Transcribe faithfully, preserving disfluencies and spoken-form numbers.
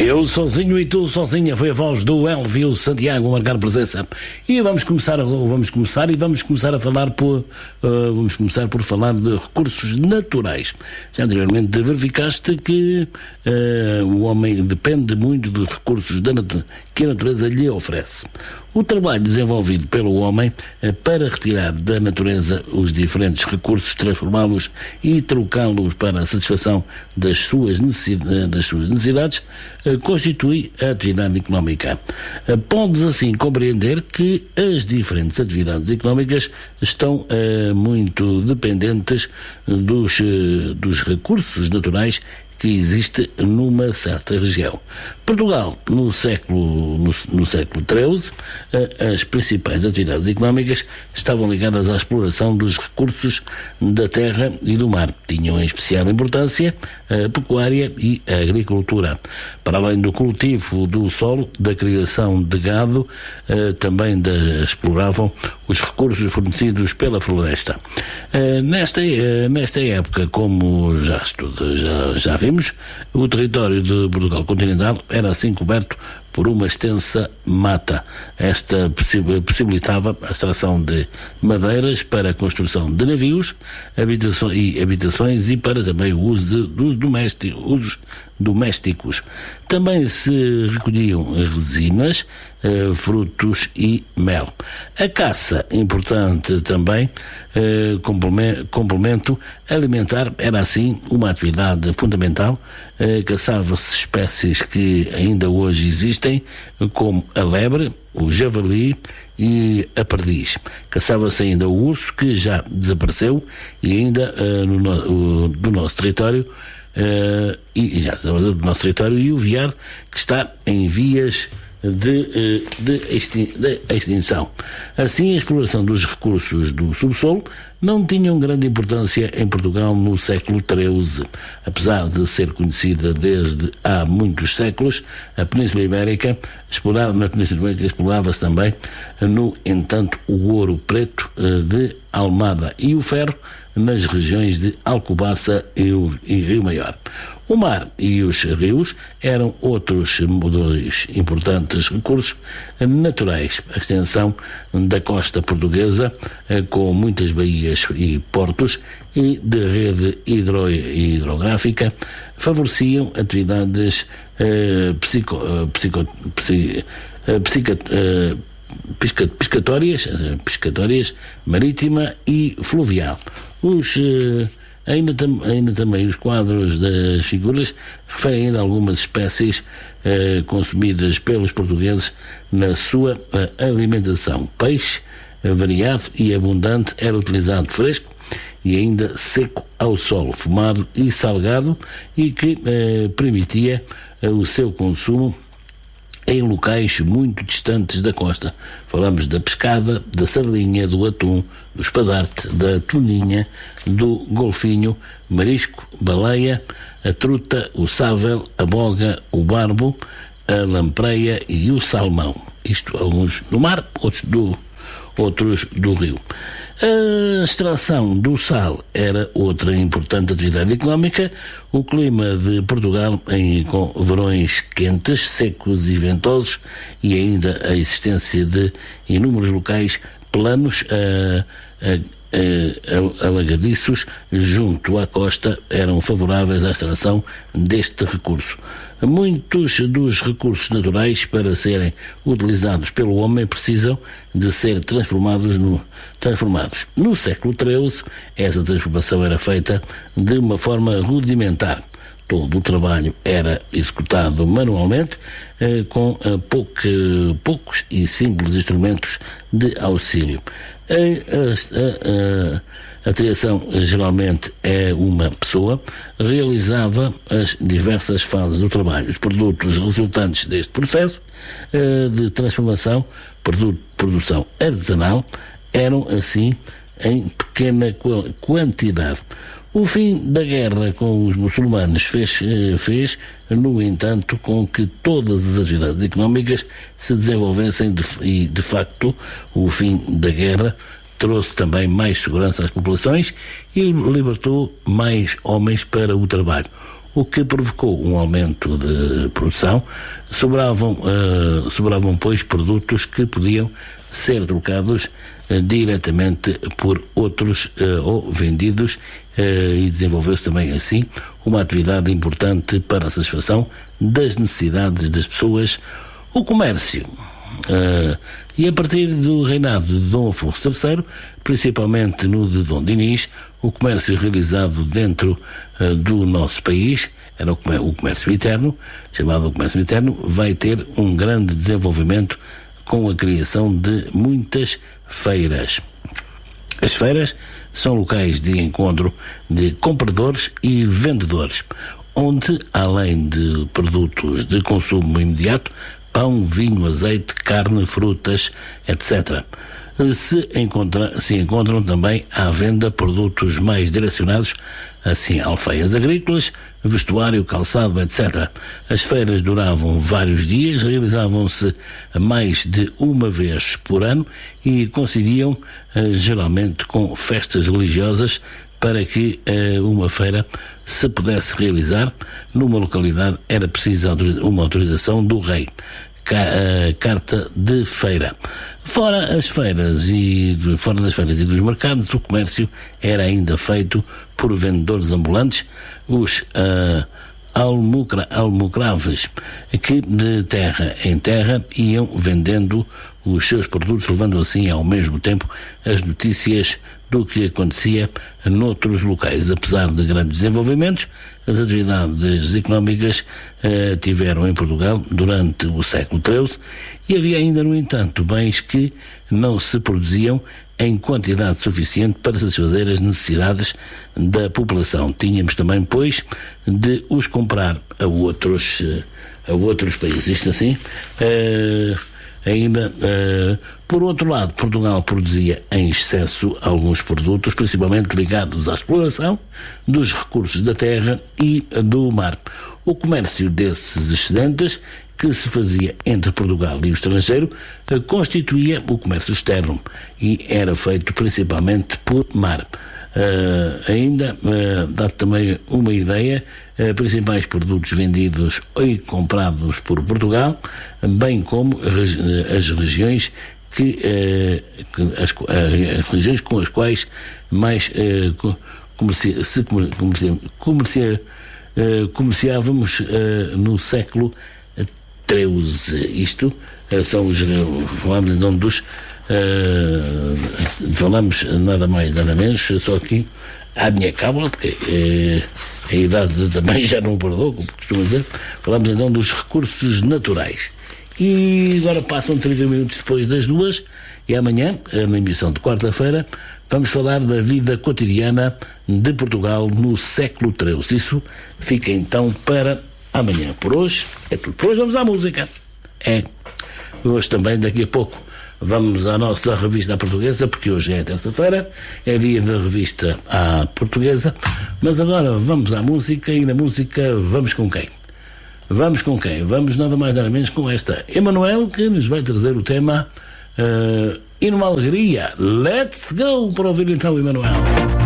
Eu sozinho e tu sozinha, foi a voz do Elvio Santiago a marcar presença. E vamos começar, vamos começar e vamos começar a falar por, uh, vamos começar por falar de recursos naturais. Já anteriormente verificaste que uh, o homem depende muito dos recursos da natu- que a natureza lhe oferece. O trabalho desenvolvido pelo homem uh, para retirar da natureza os diferentes recursos, transformá-los e trocá-los para a satisfação das suas necessidades, das suas necessidades constitui a atividade económica. Podes assim compreender que as diferentes atividades económicas estão uh, muito dependentes dos, uh, dos recursos naturais que existe numa certa região. Portugal, no século, no, no século treze, as principais atividades económicas estavam ligadas à exploração dos recursos da terra e do mar. Tinham em especial importância a pecuária e a agricultura. Para além do cultivo do solo, da criação de gado, também da, exploravam os recursos fornecidos pela floresta. Nesta, nesta época, como já, estudo, já, já vimos, o território de Portugal continental era assim coberto por uma extensa mata. Esta possibilitava a extração de madeiras para a construção de navios habitações e habitações e para também o uso de, de doméstico, usos domésticos. Também se recolhiam resinas, eh, frutos e mel. A caça, importante também, eh, complemento, complemento alimentar, era assim uma atividade fundamental. Eh, caçava-se espécies que ainda hoje existem, como a lebre, o javali e a perdiz. Caçava-se ainda o urso, que já desapareceu, e ainda uh, no, no, do nosso território, uh, e já do nosso território, e o veado, que está em vias de, de, extin- de extinção. Assim, a exploração dos recursos do subsolo não tinha grande importância em Portugal no século treze. Apesar de ser conhecida desde há muitos séculos, a Península Ibérica, explorava, na Península Ibérica explorava-se também, no entanto, o ouro preto de Almada e o ferro nas regiões de Alcobaça e, o, e Rio Maior. O mar e os rios eram outros dois importantes recursos naturais. A extensão da costa portuguesa, com muitas baías e portos e de rede hidro, hidrográfica, favoreciam atividades eh, psico, psico, psico, psico, eh, pesca, pescatórias, pescatórias marítima e fluvial. Os eh, Ainda, tam, ainda também os quadros das figuras referem ainda a algumas espécies eh, consumidas pelos portugueses na sua eh, alimentação. Peixe eh, variado e abundante era utilizado fresco e ainda seco ao solo, fumado e salgado, e que eh, permitia eh, o seu consumo em locais muito distantes da costa. Falamos da pescada, da sardinha, do atum, do espadarte, da tuninha, do golfinho, marisco, baleia, a truta, o sável, a boga, o barbo, a lampreia e o salmão. Isto alguns do mar, outros do, outros do rio. A extração do sal era outra importante atividade económica. O clima de Portugal, em, com verões quentes, secos e ventosos, e ainda a existência de inúmeros locais planos a, a, a, alagadiços junto à costa, eram favoráveis à extração deste recurso. Muitos dos recursos naturais, para serem utilizados pelo homem, precisam de ser transformados no, transformados. No século treze, essa transformação era feita de uma forma rudimentar. Todo o trabalho era executado manualmente, eh, com eh, pouco, poucos e simples instrumentos de auxílio. A, a, a, a triação geralmente é uma pessoa, realizava as diversas fases do trabalho. Os produtos resultantes deste processo eh, de transformação, produ- produção artesanal, eram assim em pequena quantidade. O fim da guerra com os muçulmanos fez, fez, no entanto, com que todas as atividades económicas se desenvolvessem de, e, de facto, o fim da guerra trouxe também mais segurança às populações e libertou mais homens para o trabalho. o que provocou um aumento de produção. Sobravam, uh, sobravam pois, produtos que podiam ser trocados uh, diretamente por outros uh, ou vendidos, uh, e desenvolveu-se também assim uma atividade importante para a satisfação das necessidades das pessoas, o comércio. Uh, e a partir do reinado de Dom Afonso terceiro, principalmente no de Dom Dinis, o comércio realizado dentro uh, do nosso país, era o comércio, o comércio interno, chamado o comércio interno, vai ter um grande desenvolvimento com a criação de muitas feiras. As feiras são locais de encontro de compradores e vendedores, onde, além de produtos de consumo imediato, pão, vinho, azeite, carne, frutas, etcétera, se, encontra, se encontram também à venda produtos mais direcionados, assim, alfaias agrícolas, vestuário, calçado, etcétera. As feiras duravam vários dias, realizavam-se mais de uma vez por ano e coincidiam eh, geralmente com festas religiosas, para que uh, uma feira se pudesse realizar numa localidade era preciso uma autorização do rei, ca, uh, carta de feira. Fora as feiras e fora das feiras e dos mercados, o comércio era ainda feito por vendedores ambulantes, os uh, almucra, almucraves, que de terra em terra iam vendendo os seus produtos, levando assim ao mesmo tempo as notícias do que acontecia noutros locais. Apesar de grandes desenvolvimentos, as atividades económicas eh, tiveram em Portugal durante o século treze e havia ainda, no entanto, bens que não se produziam em quantidade suficiente para satisfazer as necessidades da população. Tínhamos também, pois, de os comprar a outros, a outros países. Isto assim, eh, ainda, eh, por outro lado, Portugal produzia em excesso alguns produtos, principalmente ligados à exploração dos recursos da terra e do mar. O comércio desses excedentes, que se fazia entre Portugal e o estrangeiro, eh, constituía o comércio externo e era feito principalmente por mar. Uh, ainda uh, dá também uma ideia, uh, principais produtos vendidos e comprados por Portugal, bem como regi as regiões que, uh, que as, uh, as regiões com as quais mais uh, comerci se comerci comercia, uh, comerciávamos uh, no século treze. Isto uh, são os, falamos em nome dos Uh, falamos nada mais nada menos, só aqui à minha cábula, porque uh, a idade também já não perdoa, como costumo dizer. Falamos então dos recursos naturais. E agora passam trinta minutos depois das duas, e amanhã, na emissão de quarta-feira, vamos falar da vida cotidiana de Portugal no século treze. Isso fica então para amanhã. Por hoje é tudo. Por hoje vamos à música. É. Hoje também, daqui a pouco, vamos à nossa revista portuguesa, porque hoje é terça-feira, é dia da revista à portuguesa, mas agora vamos à música, e na música vamos com quem? Vamos com quem? Vamos nada mais nada menos com esta Emanuel, que nos vai trazer o tema uh, E numa Alegria. Let's go para ouvir então Emanuel.